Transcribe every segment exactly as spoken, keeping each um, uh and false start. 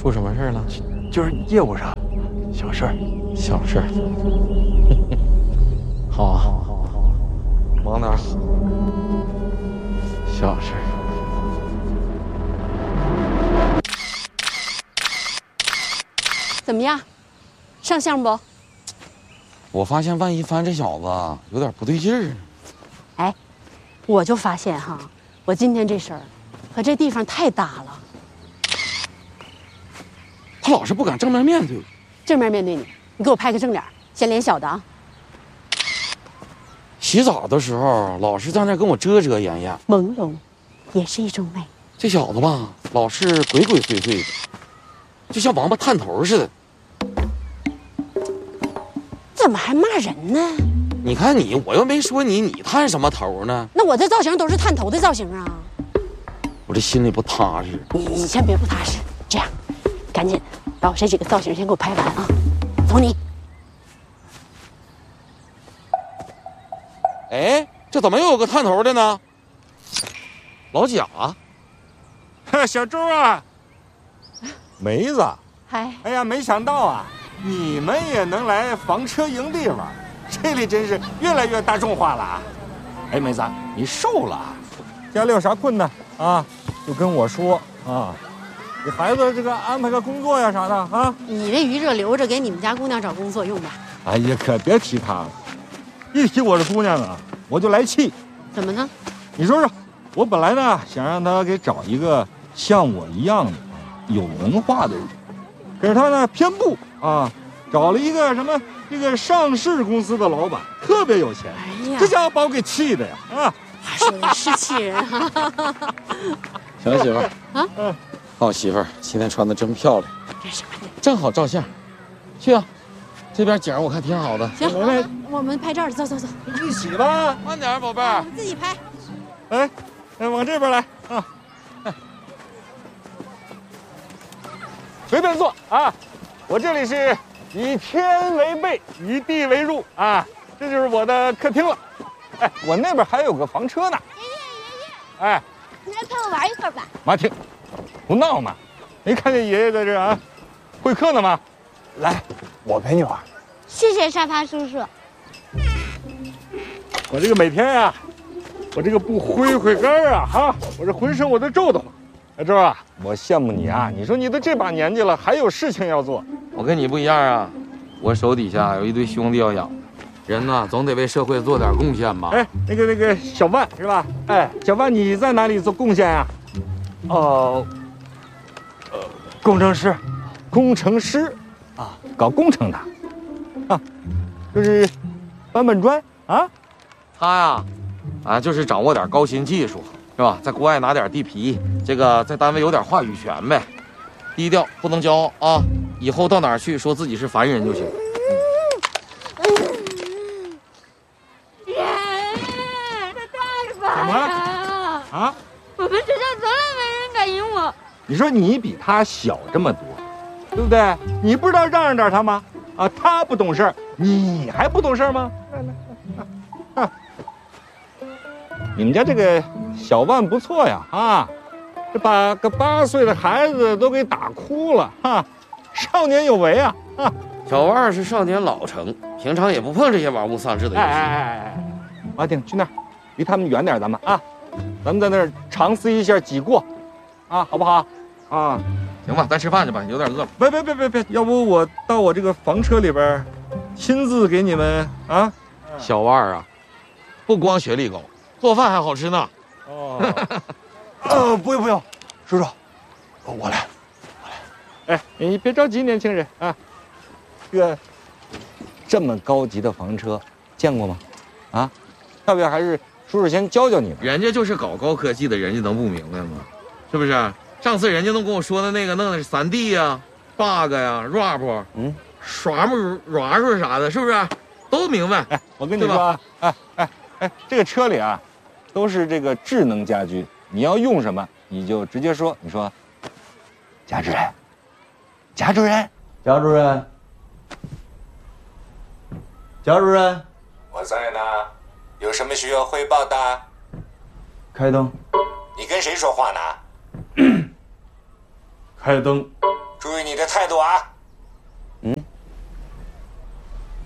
出什么事了？ 就是业务上，小事儿， 小事儿。好啊，好，好，好，忙点好。小事儿。 怎么样，上相不？ 我发现万一帆这小子有点不对劲儿。 哎，我就发现哈，我今天这事儿和这地方太搭了。 他老是不敢正面面对。 正面面对你，你给我拍个正脸，先脸小的啊。 洗澡的时候老是在那跟我遮遮掩掩， 朦胧也是一种美。 这小子吧，老是鬼鬼祟祟的，就像王八探头似的。 怎么还骂人呢？ 你看你，我又没说你，你探什么头呢？ 那我这造型都是探头的造型啊！ 我这心里不踏实。 你你先别不踏实，这样，赶紧把我这几个造型先给我拍完啊！走你。 哎，这怎么又有个探头的呢？老贾， 小周啊，梅子， 嗨， 哎呀，没想到啊，你们也能来房车营地玩，这里真是越来越大众化了啊！哎，梅子，你瘦了，家里有啥困难啊，就跟我说啊，给孩子这个安排个工作呀啥的啊。 你这余热留着给你们家姑娘找工作用吧。 哎呀，可别提她了，一提我这姑娘啊，我就来气。 怎么呢？ 你说说，我本来呢想让她给找一个像我一样的有文化的人，可是她呢偏不啊，找了一个什么这个上市公司的老板，特别有钱。 哎呀， 这家伙把我给气的呀啊！ 说的是气人啊！ 小媳妇儿啊， 嗯， 好媳妇儿，今天穿的真漂亮， 这什么的？ 正好照相。去啊，这边景我看挺好的。 行， 来来我们拍照去，走走走， 一起吧。 慢点，宝贝儿我。们自己拍。 来，来往这边来啊！随便坐啊！我这里是以天为被，以地为入啊，这就是我的客厅了。哎，我那边还有个房车呢。 爷爷爷爷， 哎， 你来陪我玩一会儿吧。 马挺，不闹嘛！没看见爷爷在这啊，会客呢吗？来，我陪你玩。 谢谢沙发叔叔。 我这个每天呀、啊，我这个不挥挥杆啊，哈，我这浑身我都皱得慌。小周啊，我羡慕你啊！你说你都这把年纪了，还有事情要做。 我跟你不一样啊，我手底下有一堆兄弟要养，人呢总得为社会做点贡献吧。 哎，那个那个小万是吧？哎，小万你在哪里做贡献呀、啊？哦，呃，工程师，工程师啊，搞工程的，啊，就是搬搬砖啊。 他呀，啊，就是掌握点高新技术，是吧？在国外拿点地皮，这个在单位有点话语权呗。低调，不能骄傲啊！以后到哪儿去说自己是凡人就行。 爷爷，他太烦怎么了啊！ 我们学校从来没人敢赢我。 你说你比他小这么多，对不对？你不知道让着点他吗？啊，他不懂事儿，你还不懂事儿吗？啊，你们家这个小万不错呀，啊，这把个八岁的孩子都给打哭了，哈，少年有为啊，啊！ 小万是少年老成，平常也不碰这些玩物丧志的游戏。 哎哎哎哎，马挺去那儿，离他们远点，咱们啊，咱们在那儿尝试一下己过，啊，好不好？啊， 行吧，咱吃饭去吧，有点饿了。 别别别别别，要不我到我这个房车里边，亲自给你们啊。 小万啊，不光学历高，做饭还好吃呢。 哦，呃，不用不用，叔叔，我来，我来。哎，你别着急，年轻人啊，这个这么高级的房车见过吗？啊，要不要还是叔叔先教教你吧？ 人家就是搞高科技的，人家能不明白吗？是不是？上次人家都跟我说的那个弄的是三 D 呀、bug 呀、rap， 嗯，耍木 rap 啥的，是不是？都明白。 哎，我跟你说啊，哎哎哎，这个车里啊，都是这个智能家居，你要用什么你就直接说，你说，贾主任，贾主任， 贾主任，贾主任， 我在呢，有什么需要汇报的？ 开灯。 你跟谁说话呢？ 开灯。 注意你的态度啊！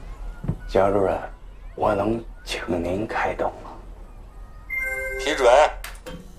焦主任，我能请您开动吗？ 批准。